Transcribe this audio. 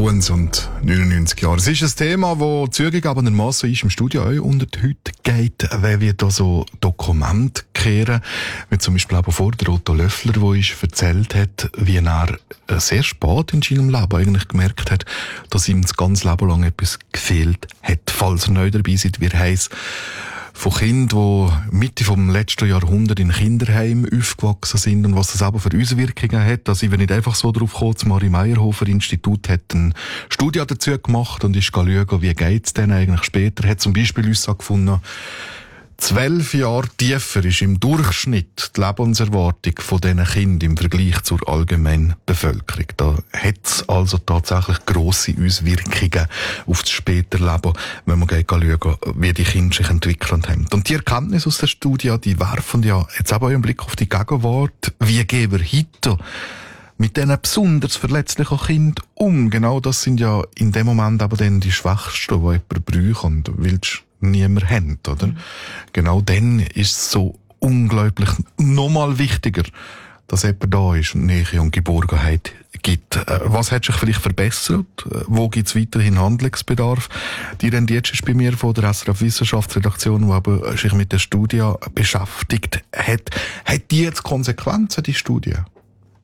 tun und 99 Jahre. Es ist ein Thema, das zugegebenermassen ist im Studio auch unter die Hütte geht, wenn wir da so Dokumente kehren, wie zum Beispiel auch vor der Otto Löffler, der uns erzählt hat, wie er sehr spät in seinem Leben eigentlich gemerkt hat, dass ihm das ganze Leben lang etwas gefehlt hat. Falls ihr neu dabei seid, wie heisst von Kindern, die Mitte vom letzten Jahrhundert in Kinderheimen aufgewachsen sind und was das aber für Auswirkungen hat. Also ich bin nicht einfach so drauf gekommen, das Marie-Meyerhofer-Institut hat eine Studie dazu gemacht und ist schauen, wie geht's denn eigentlich später. Hat zum Beispiel uns gefunden, 12 Jahre tiefer ist im Durchschnitt die Lebenserwartung von diesen Kindern im Vergleich zur allgemeinen Bevölkerung. Da hat es also tatsächlich grosse Auswirkungen auf das spätere Leben, wenn man schauen, wie die Kinder sich entwickelt haben. Und die Erkenntnisse aus der Studie, die werfen ja jetzt auch einen Blick auf die Gegenwart. Wie gehen wir heute mit diesen besonders verletzlichen Kindern um? Genau das sind ja in dem Moment aber dann die Schwächsten, die jemand brauchen. Und willst niemand haben, oder? Genau dann ist es so unglaublich nochmal wichtiger, dass jemand da ist und Nähe und Geborgenheit gibt. Was hat sich vielleicht verbessert? Wo gibt es weiterhin Handlungsbedarf? Die Rendietsch ist bei mir von der SRF Wissenschaftsredaktion, die aber sich mit der Studie beschäftigt hat. Hat die jetzt Konsequenzen, die Studie?